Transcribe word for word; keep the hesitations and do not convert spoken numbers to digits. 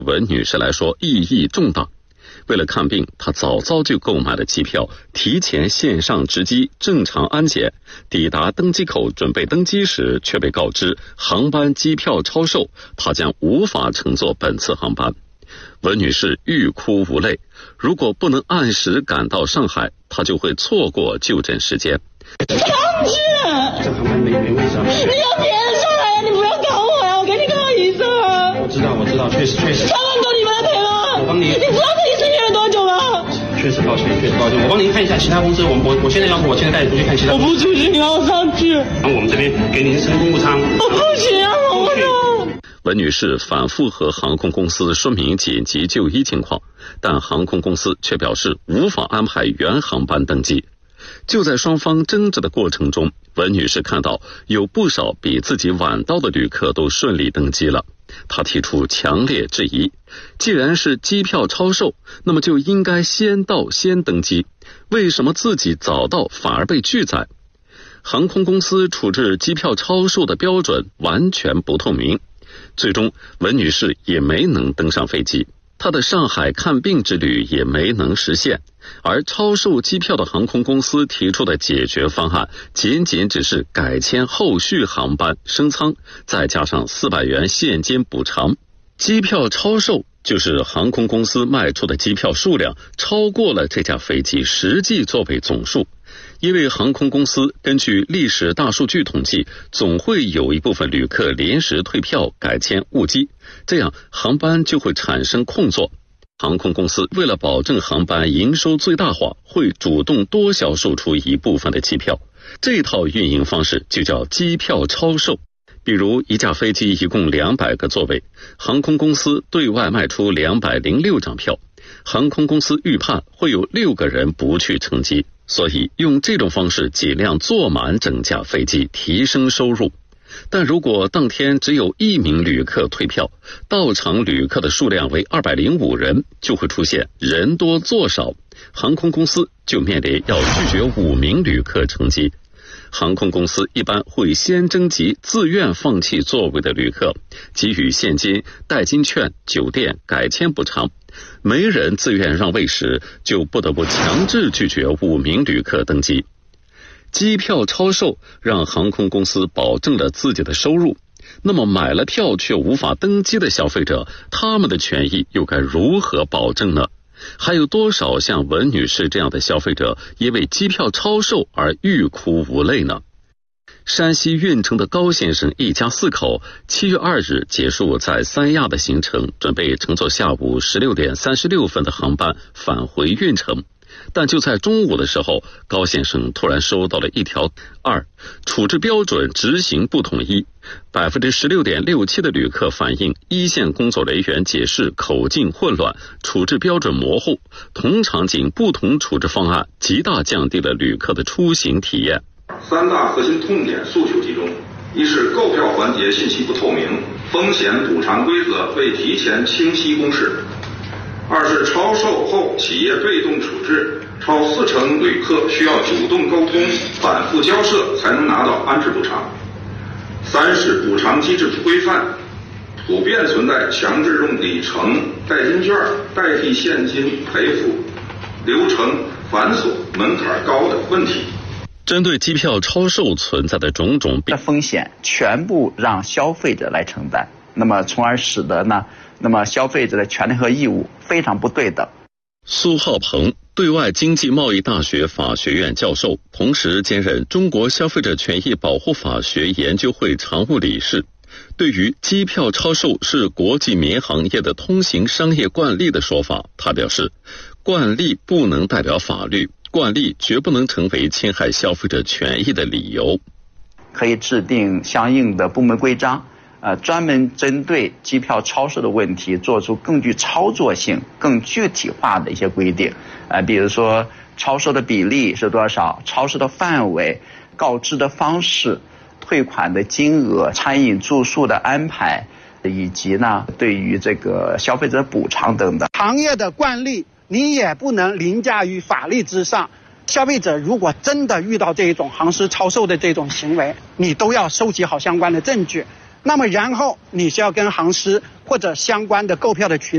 文女士来说意义重大。为了看病，她早早就购买了机票，提前线上值机，正常安检。抵达登机口准备登机时，却被告知航班机票超售，她将无法乘坐本次航班。文女士欲哭无泪，如果不能按时赶到上海，她就会错过就诊时间。 同志， 这航班没没位置啊！ 你要别人上来呀，你不要搞我呀！我给你个医生啊！ 我知道，我知道，确实确实。 三万多你们来赔了， 我帮你。 你知道这医生约了多久了？ 确实抱歉，确实抱歉，我帮您看一下其他公司，我我我现在要不我现在带你出去看其他。 我不出去，你让我上去。 然后我们这边给您升公务舱。 我不行啊，我不能。 文女士反复和航空公司说明紧急就医情况，但航空公司却表示无法安排原航班登机。就在双方争执的过程中，文女士看到有不少比自己晚到的旅客都顺利登机了。她提出强烈质疑，既然是机票超售，那么就应该先到先登机，为什么自己早到反而被拒载？航空公司处置机票超售的标准完全不透明，最终文女士也没能登上飞机，她的上海看病之旅也没能实现。而超售机票的航空公司提出的解决方案仅仅只是改签后续航班升舱，再加上四百元现金补偿。机票超售就是航空公司卖出的机票数量超过了这架飞机实际座位总数。因为航空公司根据历史大数据统计，总会有一部分旅客临时退票改签误机，这样航班就会产生空座。航空公司为了保证航班营收最大化，会主动多销售出一部分的机票，这套运营方式就叫机票超售。比如一架飞机一共两百个座位，航空公司对外卖出两百零六张票，航空公司预判会有六个人不去乘机，所以用这种方式尽量坐满整架飞机，提升收入。但如果当天只有一名旅客退票，到场旅客的数量为二百零五人，就会出现人多座少，航空公司就面临要拒绝五名旅客乘机。航空公司一般会先征集自愿放弃座位的旅客，给予现金、代金券、酒店、改签补偿。没人自愿让位时，就不得不强制拒绝五名旅客登机。机票超售让航空公司保证了自己的收入，那么买了票却无法登机的消费者，他们的权益又该如何保证呢？还有多少像文女士这样的消费者因为机票超售而欲哭无泪呢？山西运城的高先生一家四口七月二日结束在三亚的行程，准备乘坐下午十六点三十六分的航班返回运城。但就在中午的时候，高先生突然收到了一条二处置标准执行不统一，百分之十六点六七的旅客反映一线工作人员解释口径混乱，处置标准模糊，同场景不同处置方案极大降低了旅客的出行体验。 三大核心痛点诉求集中：一是购票环节信息不透明，风险补偿规则未提前清晰公示；二是超售后企业被动处置，超四成旅客需要主动沟通、反复交涉才能拿到安置补偿；三是补偿机制不规范，普遍存在强制用里程、代金券代替现金赔付，流程繁琐、门槛高的问题。 针对机票超售存在的种种风险，全部让消费者来承担，那么从而使得呢，那么消费者的权利和义务非常不对等。 苏浩鹏，对外经济贸易大学法学院教授，同时兼任中国消费者权益保护法学研究会常务理事。对于机票超售是国际民航业的通行商业惯例的说法，他表示，惯例不能代表法律，惯例绝不能成为侵害消费者权益的理由。 可以制定相应的部门规章，呃，专门针对机票超售的问题做出更具操作性、更具体化的一些规定，呃，比如说超售的比例是多少，超售的范围、告知的方式、退款的金额、餐饮住宿的安排，以及呢对于这个消费者补偿等等。 行业的惯例你也不能凌驾于法律之上。消费者如果真的遇到这种航司超售的这种行为，你都要收集好相关的证据，那么然后你是要跟航司或者相关的购票的渠